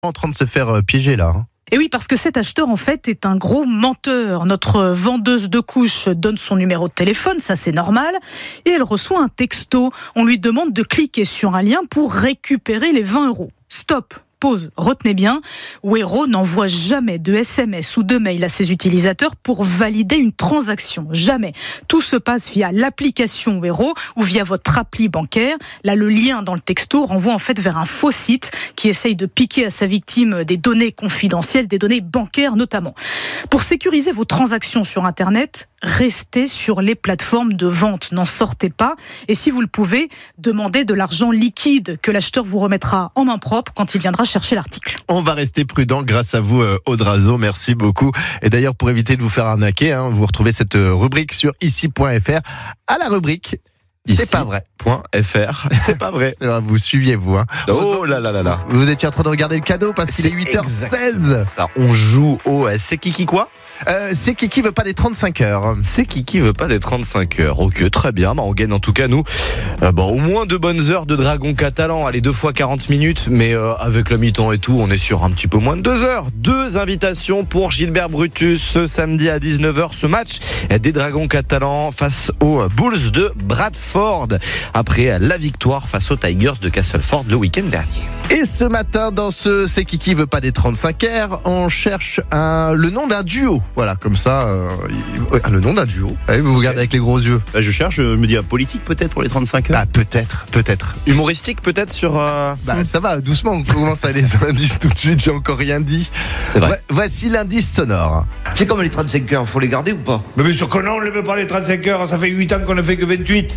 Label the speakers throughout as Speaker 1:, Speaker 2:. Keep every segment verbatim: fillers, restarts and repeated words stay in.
Speaker 1: En train de se faire euh, piéger là. Hein.
Speaker 2: Et oui, parce que cet acheteur, en fait, est un gros menteur. Notre vendeuse de couches donne son numéro de téléphone, ça c'est normal, et elle reçoit un texto. On lui demande de cliquer sur un lien pour récupérer les vingt euros. Stop. Pause, retenez bien, Wero n'envoie jamais de S M S ou de mail à ses utilisateurs pour valider une transaction. Jamais. Tout se passe via l'application Wero ou via votre appli bancaire. Là, le lien dans le texto renvoie en fait vers un faux site qui essaye de piquer à sa victime des données confidentielles, des données bancaires notamment. Pour sécuriser vos transactions sur Internet, restez sur les plateformes de vente, n'en sortez pas. Et si vous le pouvez, demandez de l'argent liquide que l'acheteur vous remettra en main propre quand il viendra chercher l'article.
Speaker 1: On va rester prudent grâce à vous, euh, Audrazo. Merci beaucoup. Et d'ailleurs, pour éviter de vous faire arnaquer, hein, vous retrouvez cette rubrique sur ici point f r. À la rubrique, c'est pas vrai.
Speaker 3: .fr. C'est pas vrai.
Speaker 1: C'est vrai, vous suiviez vous. Hein.
Speaker 3: Oh là là là là.
Speaker 1: Vous étiez en train de regarder le cadeau parce qu'il est huit heures seize.
Speaker 3: Ça, on joue au C'est Kiki quoi
Speaker 1: euh, C'est Kiki veut pas des trente-cinq heures.
Speaker 3: C'est Kiki veut pas des trente-cinq heures. Ok, très bien. Bah, on gagne en tout cas nous. Euh, bon, au moins deux bonnes heures de Dragon Catalan. Allez, deux fois quarante minutes. Mais euh, avec le mi-temps et tout, on est sur un petit peu moins de deux heures. Deux invitations pour Gilbert Brutus ce samedi à dix-neuf heures. Ce match des Dragons Catalans face aux Bulls de Bradford. Après la victoire face aux Tigers de Castleford le week-end dernier.
Speaker 1: Et ce matin, dans ce C'est Kiki veut pas des trente-cinq heures, on cherche un, le nom d'un duo. Voilà, comme ça, euh, le nom d'un duo. Allez, vous regardez avec les gros yeux.
Speaker 4: Bah, je cherche, je me dis un politique peut-être pour les trente-cinq heures.
Speaker 1: Ah, peut-être, peut-être.
Speaker 3: Humoristique peut-être sur... Euh...
Speaker 1: Bah, ça va, doucement, on commence à les indices tout de suite, j'ai encore rien dit.
Speaker 3: C'est vrai.
Speaker 1: Voici l'indice sonore.
Speaker 5: C'est comme les trente-cinq heures, faut les garder ou pas?
Speaker 6: Mais bien sûr que non, on ne les veut pas les trente-cinq heures, ça fait huit ans qu'on ne fait que vingt-huit.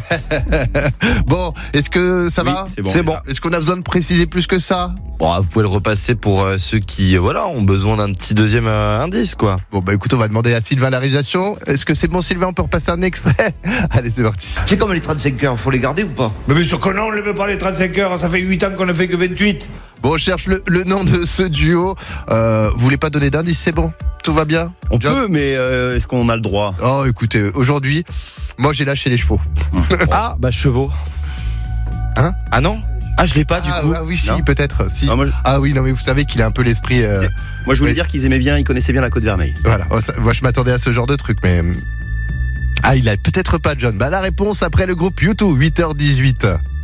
Speaker 1: Bon, est-ce que ça
Speaker 4: Oui,
Speaker 1: va?
Speaker 4: c'est bon.
Speaker 3: C'est bon.
Speaker 1: Est-ce qu'on a besoin de préciser plus que ça?
Speaker 3: Bon, vous pouvez le repasser pour euh, ceux qui euh, voilà, ont besoin d'un petit deuxième euh, indice, quoi.
Speaker 1: Bon, bah écoute, on va demander à Sylvain la réalisation. Est-ce que c'est bon, Sylvain? On peut repasser un extrait? Allez, c'est parti.
Speaker 5: C'est comme les trente-cinq heures, faut les garder ou pas?
Speaker 6: Mais bien sûr que non, on ne les veut pas les trente-cinq heures, ça fait huit ans qu'on ne fait que vingt-huit.
Speaker 1: Bon, on cherche le, le nom de ce duo. Euh, vous voulez pas donner d'indice? C'est bon? Tout va bien?
Speaker 4: On
Speaker 1: Bien.
Speaker 4: peut, mais euh, est-ce qu'on a le droit?
Speaker 1: Oh, écoutez, aujourd'hui, moi j'ai lâché les chevaux.
Speaker 3: Ah, bah chevaux.
Speaker 1: Hein?
Speaker 3: Ah non? Ah, je l'ai pas du
Speaker 1: ah,
Speaker 3: coup.
Speaker 1: ah oui, si,
Speaker 4: Non.
Speaker 1: peut-être. Si.
Speaker 4: Ah, moi, je-
Speaker 1: Ah oui, non, mais vous savez qu'il a un peu l'esprit. euh,
Speaker 4: C'est- Moi je voulais
Speaker 1: oui.
Speaker 4: dire qu'ils aimaient bien, ils connaissaient bien la Côte Vermeille.
Speaker 1: Voilà. Oh, ça- moi, je m'attendais à ce genre de truc, mais. Ah, il a peut-être pas John. Bah, la réponse après le groupe U deux, huit heures dix-huit.